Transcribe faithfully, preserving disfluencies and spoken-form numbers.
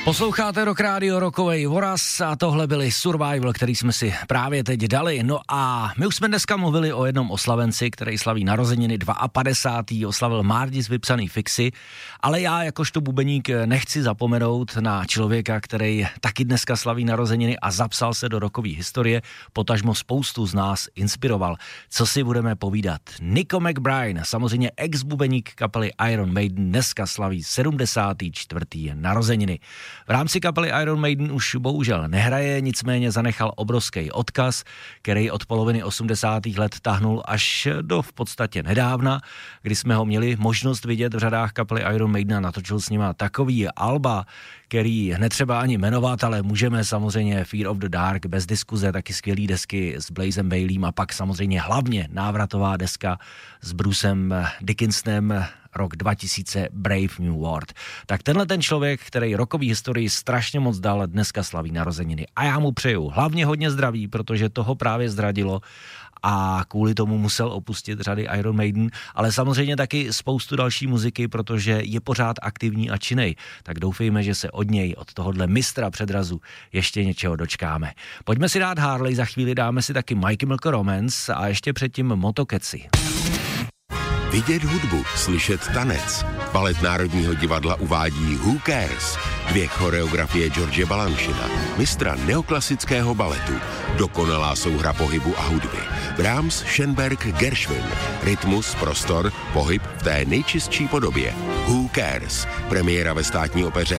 Posloucháte Rock Radio, Rockovej Voraz a tohle byli Survival, který jsme si právě teď dali. No a my už jsme dneska mluvili o jednom oslavenci, který slaví narozeniny padesátého druhého oslavil Mardis vypsaný Fixy, ale já jakožto bubeník nechci zapomenout na člověka, který taky dneska slaví narozeniny a zapsal se do rockové historie, potažmo spoustu z nás inspiroval. Co si budeme povídat? Nico McBride, samozřejmě ex-bubeník kapely Iron Maiden, dneska slaví sedmdesáté čtvrté narozeniny. V rámci kapely Iron Maiden už bohužel nehraje, nicméně zanechal obrovský odkaz, který od poloviny osmdesátých let tahnul až do v podstatě nedávna, kdy jsme ho měli možnost vidět v řadách kapely Iron Maiden a natočil s nima takový alba, který netřeba ani jmenovat, ale můžeme samozřejmě Fear of the Dark, bez diskuze, taky skvělý desky s Blazem Baileym a pak samozřejmě hlavně návratová deska s Brucem Dickinsonem, rok dva tisíce, Brave New World. Tak tenhle ten člověk, který rockový historii strašně moc dal, dneska slaví narozeniny. A já mu přeju hlavně hodně zdraví, protože toho právě zradilo a kvůli tomu musel opustit řady Iron Maiden, ale samozřejmě taky spoustu další muziky, protože je pořád aktivní a činnej. Tak doufejme, že se od něj, od tohohle mistra předrazu ještě něčeho dočkáme. Pojďme si dát Harley, za chvíli dáme si taky My Chemical Romance a ještě předtím Motokeci. Vidět hudbu, slyšet tanec. Balet Národního divadla uvádí Who Cares? Dvě choreografie George Balanchina, mistra neoklasického baletu. Dokonalá souhra pohybu a hudby. Brahms, Schönberg, Gershwin. Rytmus, prostor, pohyb v té nejčistší podobě. Who Cares? Premiéra ve Státní opeře